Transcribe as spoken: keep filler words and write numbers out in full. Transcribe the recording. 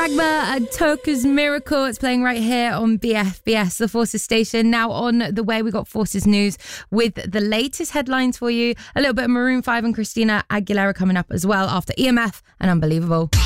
Ragma and Toku's Miracle. It's playing right here on B F B S, the Forces station. Now on the way, we got Forces News with the latest headlines for you. A little bit of Maroon five and Christina Aguilera coming up as well after E M F and Unbelievable.